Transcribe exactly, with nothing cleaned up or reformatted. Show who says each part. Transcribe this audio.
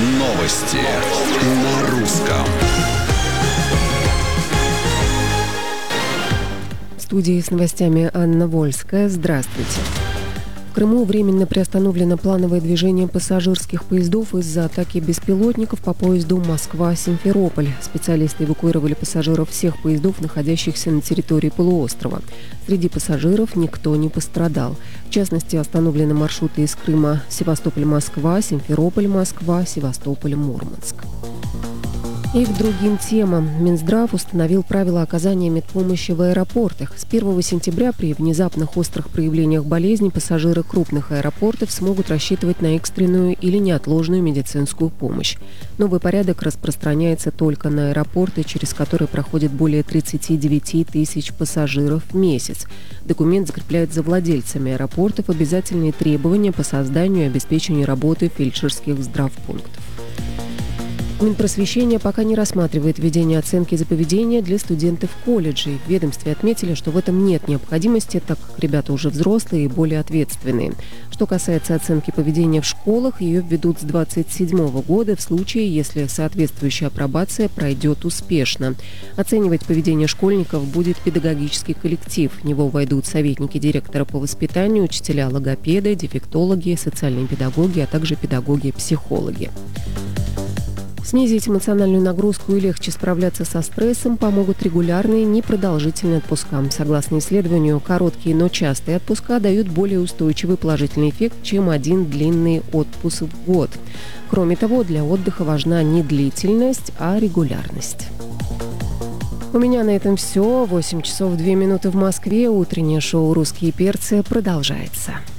Speaker 1: Новости на русском.
Speaker 2: В студии с новостями Анна Вольская. Здравствуйте. В Крыму временно приостановлено плановое движение пассажирских поездов из-за атаки беспилотников по поезду Москва-Симферополь. Специалисты эвакуировали пассажиров всех поездов, находящихся на территории полуострова. Среди пассажиров никто не пострадал. В частности, остановлены маршруты из Крыма Севастополь-Москва, Симферополь-Москва, Севастополь-Мурманск. И к другим темам. Минздрав установил правила оказания медпомощи в аэропортах. С первого сентября при внезапных острых проявлениях болезни пассажиры крупных аэропортов смогут рассчитывать на экстренную или неотложную медицинскую помощь. Новый порядок распространяется только на аэропорты, через которые проходит более тридцати девяти тысяч пассажиров в месяц. Документ закрепляет за владельцами аэропортов обязательные требования по созданию и обеспечению работы фельдшерских здравпунктов. Минпросвещение пока не рассматривает введение оценки за поведение для студентов колледжей. В ведомстве отметили, что в этом нет необходимости, так как ребята уже взрослые и более ответственные. Что касается оценки поведения в школах, ее введут с две тысячи двадцать седьмого года в случае, если соответствующая апробация пройдет успешно. Оценивать поведение школьников будет педагогический коллектив. В него войдут советники директора по воспитанию, учителя, логопеды, дефектологи, социальные педагоги, а также педагоги-психологи. Снизить эмоциональную нагрузку и легче справляться со стрессом помогут регулярные непродолжительные отпуска. Согласно исследованию, короткие, но частые отпуска дают более устойчивый положительный эффект, чем один длинный отпуск в год. Кроме того, для отдыха важна не длительность, а регулярность. У меня на этом все. восемь часов две минуты в Москве. Утреннее шоу «Русские перцы» продолжается.